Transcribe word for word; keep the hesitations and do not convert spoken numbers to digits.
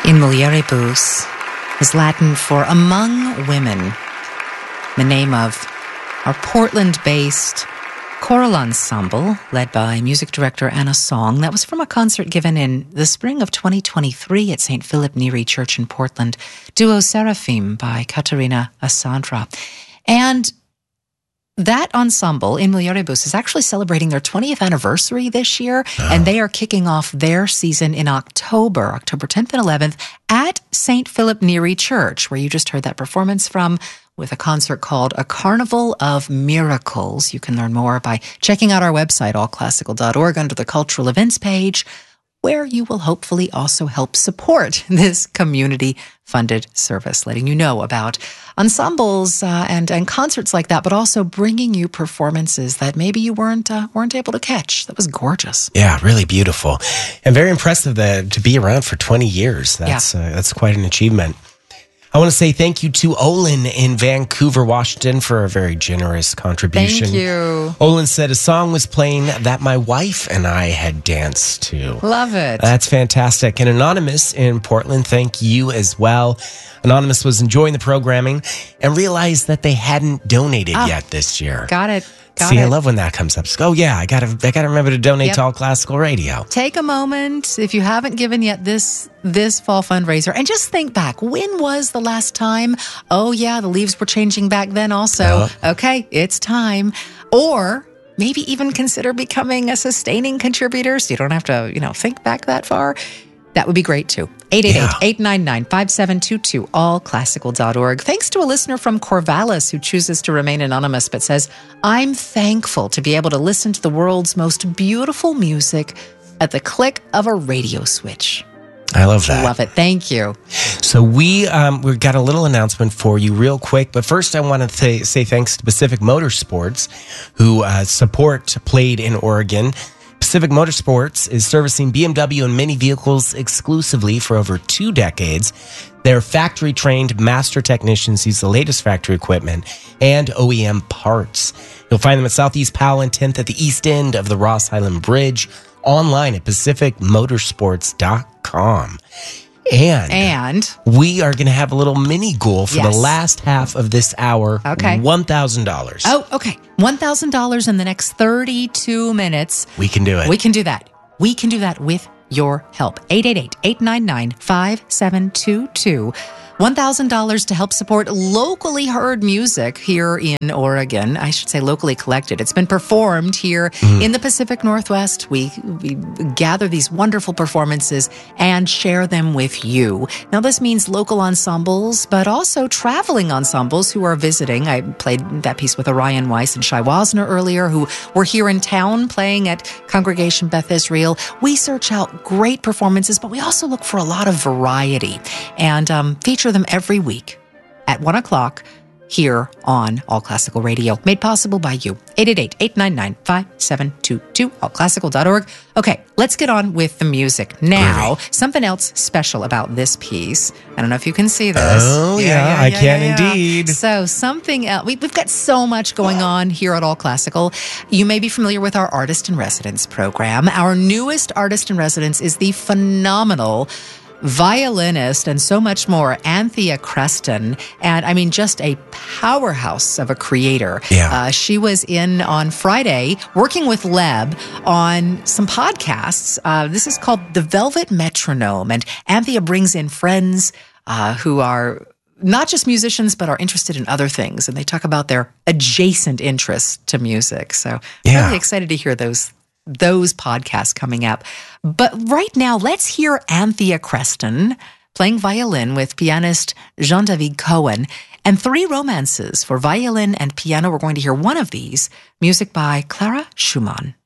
In mulieribus is Latin for among women, the name of our Portland-based choral ensemble led by music director Anna Song. That was from a concert given in the spring of twenty twenty-three at Saint Philip Neri Church in Portland. Duo Seraphim by Katerina Asandra. And that ensemble, In Mulieribus, is actually celebrating their twentieth anniversary this year, oh. and they are kicking off their season in October, October tenth and eleventh, at Saint Philip Neri Church, where you just heard that performance from, with a concert called A Carnival of Miracles. You can learn more by checking out our website, all classical dot org, under the Cultural Events page, where you will hopefully also help support this community-funded service, letting you know about ensembles uh, and and concerts like that, but also bringing you performances that maybe you weren't uh, weren't able to catch. That was gorgeous. Yeah, really beautiful, and very impressive that, to be around for twenty years. That's yeah. uh, that's quite an achievement. I want to say thank you to Olin in Vancouver, Washington, for a very generous contribution. Thank you. Olin said a song was playing that my wife and I had danced to. Love it. That's fantastic. And Anonymous in Portland, thank you as well. Anonymous was enjoying the programming and realized that they hadn't donated oh, yet this year. Got it. Got See, it. I love when that comes up. So, oh, yeah, I got to I gotta remember to donate yep. to All Classical Radio. Take a moment, if you haven't given yet this this fall fundraiser, and just think back. When was the last time? Oh, yeah, the leaves were changing back then also. Uh-huh. Okay, it's time. Or maybe even consider becoming a sustaining contributor so you don't have to, you know, think back that far. That would be great, too. eight eight eight, eight nine nine, five seven two two, all classical dot org. Thanks to a listener from Corvallis who chooses to remain anonymous but says, I'm thankful to be able to listen to the world's most beautiful music at the click of a radio switch. I love that. Love it. Thank you. So we um, we've got a little announcement for you real quick. But first, I want to th- say thanks to Pacific Motorsports, who uh, support Played in Oregon. Pacific Motorsports is servicing B M W and Mini vehicles exclusively for over two decades. They're factory-trained master technicians use the latest factory equipment and O E M parts. You'll find them at Southeast Powell and tenth at the east end of the Ross Highland Bridge, online at pacific motorsports dot com. And, and we are going to have a little mini goal for yes. the last half of this hour. Okay. one thousand dollars. Oh, okay. one thousand dollars in the next thirty-two minutes. We can do it. We can do that. We can do that with your help. eight eight eight, eight nine nine, five seven two two. one thousand dollars to help support locally heard music here in Oregon. I should say locally collected. It's been performed here mm. in the Pacific Northwest. We, we gather these wonderful performances and share them with you. Now, this means local ensembles, but also traveling ensembles who are visiting. I played that piece with Orion Weiss and Shai Wasner earlier, who were here in town playing at Congregation Beth Israel. We search out great performances, but we also look for a lot of variety and um, feature them every week at one o'clock here on All Classical Radio, made possible by you. eight eight eight, eight nine nine, five seven two two, all classical dot org. Okay, let's get on with the music. Now, Groovy. Something else special about this piece. I don't know if you can see this. Oh, yeah, yeah, yeah I yeah, can yeah, yeah. indeed. So something else. We, we've got so much going on here at All Classical. You may be familiar with our Artist in Residence program. Our newest Artist in Residence is the phenomenal violinist and so much more, Anthea Creston. And I mean, just a powerhouse of a creator. Yeah. Uh, she was in on Friday working with Leb on some podcasts. Uh, this is called The Velvet Metronome. And Anthea brings in friends uh, who are not just musicians, but are interested in other things. And they talk about their adjacent interests to music. So yeah. really excited to hear those those podcasts coming up. But right now, let's hear Anthea Creston playing violin with pianist Jean-David Cohen, and three romances for violin and piano. We're going to hear one of these, music by Clara Schumann.